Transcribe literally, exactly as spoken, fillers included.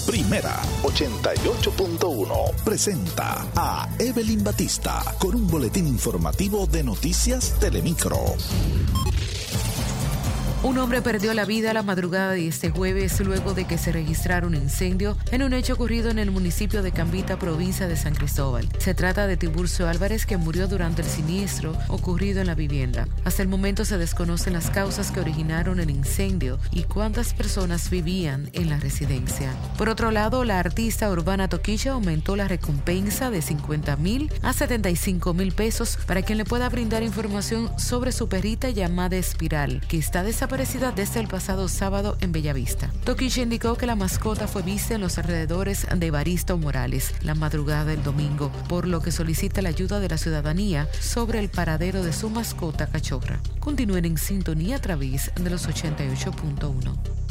Primera ochenta y ocho punto uno presenta a Evelyn Batista con un boletín informativo de Noticias Telemicro. Un hombre perdió la vida la madrugada de este jueves luego de que se registrara un incendio en un hecho ocurrido en el municipio de Cambita, provincia de San Cristóbal. Se trata de Tiburcio Álvarez, que murió durante el siniestro ocurrido en la vivienda. Hasta el momento se desconocen las causas que originaron el incendio y cuántas personas vivían en la residencia. Por otro lado, la artista urbana Toquilla aumentó la recompensa de cincuenta mil a setenta y cinco mil pesos para quien le pueda brindar información sobre su perrita llamada Espiral, que está desaparecida desde el pasado sábado en Bellavista. Toquilla indicó que la mascota fue vista en los alrededores de Evaristo Morales la madrugada del domingo, por lo que solicita la ayuda de la ciudadanía sobre el paradero de su mascota cachorra. Continúen en sintonía a través de los ochenta y ocho punto uno.